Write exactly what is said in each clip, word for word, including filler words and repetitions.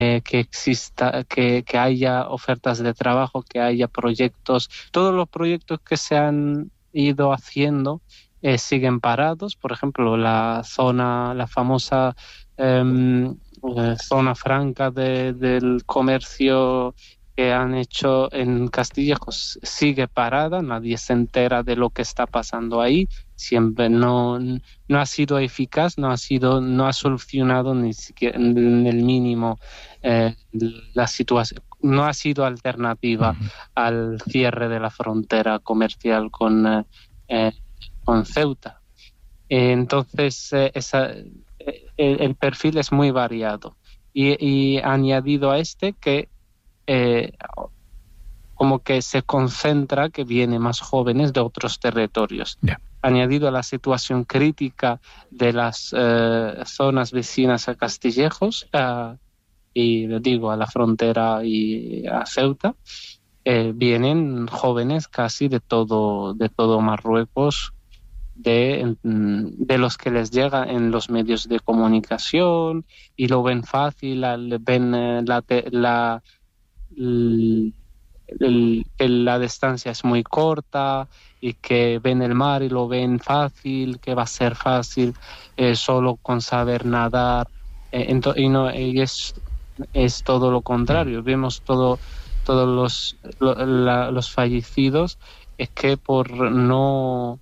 eh, que exista, que, que haya ofertas de trabajo, que haya proyectos. Todos los proyectos que se han ido haciendo eh, siguen parados. Por ejemplo, la zona, la famosa eh, eh, zona franca de, del comercio que han hecho en Castillejos sigue parada, nadie se entera de lo que está pasando ahí, siempre no, no ha sido eficaz, no ha sido, no ha solucionado ni siquiera en el mínimo eh, la situación, no ha sido alternativa uh-huh. al cierre de la frontera comercial con, eh, eh, con Ceuta. Eh, entonces, eh, esa, eh, el, el perfil es muy variado y, y añadido a este que Eh, como que se concentra que viene más jóvenes de otros territorios. Yeah. Añadido a la situación crítica de las eh, zonas vecinas a Castillejos uh, y digo a la frontera y a Ceuta, eh, vienen jóvenes casi de todo, de todo Marruecos, de, de los que les llega en los medios de comunicación y lo ven fácil, ven eh, la, la El, el, el, la distancia es muy corta y que ven el mar y lo ven fácil, que va a ser fácil eh, solo con saber nadar eh, ento, y no y es es todo lo contrario. Vemos todo todos los lo, la, los fallecidos es que por no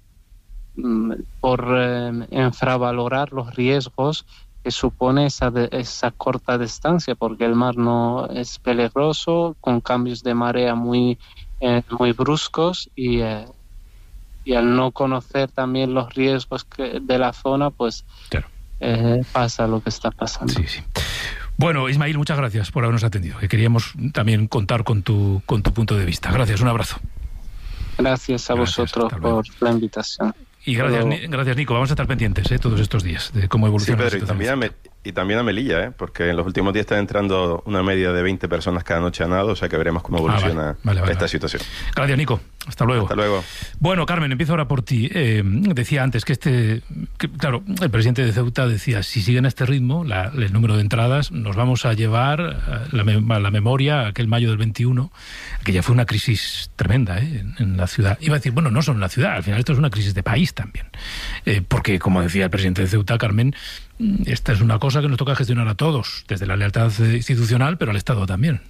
por eh, infravalorar los riesgos que supone esa, de, esa corta distancia, porque el mar no es peligroso, con cambios de marea muy, eh, muy bruscos y, eh, y al no conocer también los riesgos que, de la zona, pues claro. eh, pasa lo que está pasando. Sí, sí. Bueno, Ismail, muchas gracias por habernos atendido, que queríamos también contar con tu, con tu punto de vista. Gracias, un abrazo. Gracias a gracias, vosotros por la invitación. Y gracias, Pero... gracias Nico. Vamos a estar pendientes ¿eh? todos estos días de cómo evoluciona sí, Pedro, la situación. Y también, a Me, y también a Melilla, ¿eh? porque en los últimos días están entrando una media de veinte personas cada noche a nado, o sea que veremos cómo evoluciona ah, vale, vale, vale, esta vale. situación. Gracias, Nico. Hasta luego. Hasta luego. Bueno, Carmen, empiezo ahora por ti. Eh, decía antes que este... Que, claro, el presidente de Ceuta decía, si siguen este ritmo, la, el número de entradas, nos vamos a llevar a la, a la memoria aquel mayo del veintiuno, que ya fue una crisis tremenda ¿eh? en, en la ciudad. Iba a decir, bueno, no solo en la ciudad, al final esto es una crisis de país también. Eh, porque, como decía el presidente de Ceuta, Carmen, esta es una cosa que nos toca gestionar a todos, desde la lealtad institucional, pero al Estado también.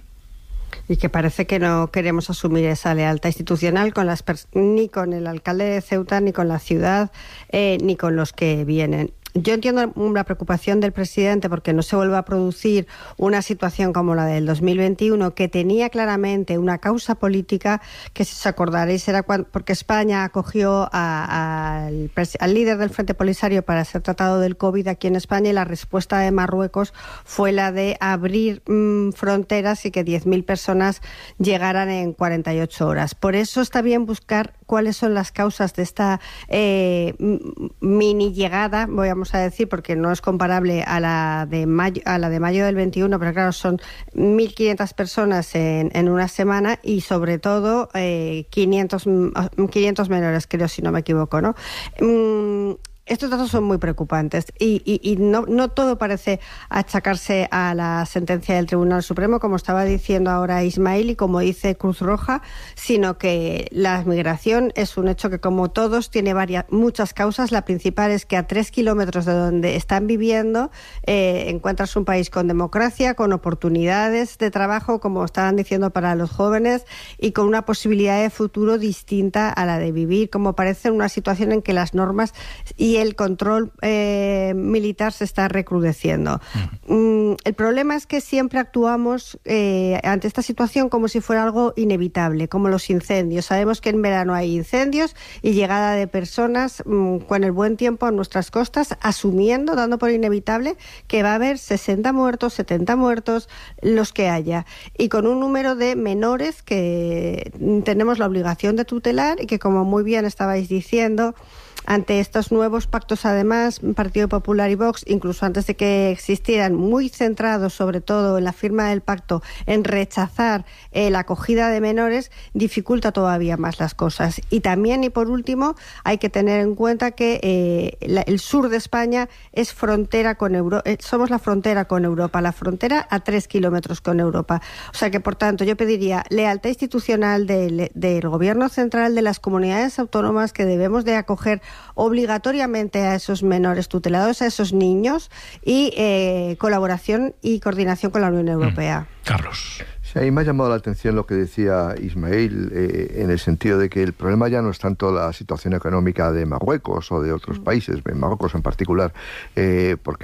Y que parece que no queremos asumir esa lealtad institucional con las ni con el alcalde de Ceuta, ni con la ciudad, eh, ni con los que vienen. Yo entiendo la preocupación del presidente porque no se vuelva a producir una situación como la del dos mil veintiuno, que tenía claramente una causa política, que si os acordaréis era cuando, porque España acogió a, a, al, al líder del Frente Polisario para ser tratado del COVID aquí en España, y la respuesta de Marruecos fue la de abrir mmm, fronteras y que diez mil personas llegaran en cuarenta y ocho horas. Por eso está bien buscar cuáles son las causas de esta eh, mini llegada, voy a vamos a decir, porque no es comparable a la de mayo, a la de mayo del veintiuno, pero claro, son mil quinientas personas en, en una semana y sobre todo eh, quinientos, quinientos menores, creo, si no me equivoco, ¿no? Mm, Estos datos son muy preocupantes y, y, y no, no todo parece achacarse a la sentencia del Tribunal Supremo, como estaba diciendo ahora Ismail y como dice Cruz Roja, sino que la migración es un hecho que, como todos, tiene varias, muchas causas. La principal es que a tres kilómetros de donde están viviendo eh, encuentras un país con democracia, con oportunidades de trabajo, como estaban diciendo, para los jóvenes y con una posibilidad de futuro distinta a la de vivir, como parece, en una situación en que las normas y el control eh, militar se está recrudeciendo. Uh-huh. Mm, el problema es que siempre actuamos eh, ante esta situación como si fuera algo inevitable, como los incendios. Sabemos que en verano hay incendios y llegada de personas mm, con el buen tiempo a nuestras costas, asumiendo, dando por inevitable que va a haber sesenta muertos, setenta muertos, los que haya, y con un número de menores que tenemos la obligación de tutelar y que, como muy bien estabais diciendo, ante estos nuevos pactos, además, Partido Popular y Vox, incluso antes de que existieran, muy centrados sobre todo en la firma del pacto, en rechazar eh, la acogida de menores, dificulta todavía más las cosas. Y también, y por último, hay que tener en cuenta que eh, la, el sur de España es frontera con Europa, eh, somos la frontera con Europa, la frontera a tres kilómetros con Europa. O sea que, por tanto, yo pediría lealtad institucional del, del Gobierno central, de las comunidades autónomas, que debemos de acoger obligatoriamente a esos menores tutelados, a esos niños, y eh, colaboración y coordinación con la Unión Europea. Mm. Carlos. Sí, a mí me ha llamado la atención lo que decía Ismael, eh, en el sentido de que el problema ya no es tanto la situación económica de Marruecos o de otros países, en Marruecos en particular, eh, porque